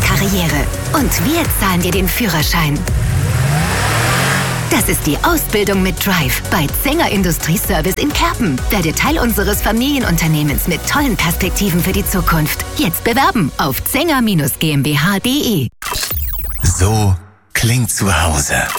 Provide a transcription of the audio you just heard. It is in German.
Karriere. Und wir zahlen dir den Führerschein. Das ist die Ausbildung mit Drive bei Zenger Industrieservice in Kerpen. Werde Teil unseres Familienunternehmens mit tollen Perspektiven für die Zukunft. Jetzt bewerben auf zenger-gmbh.de. So klingt zu Hause.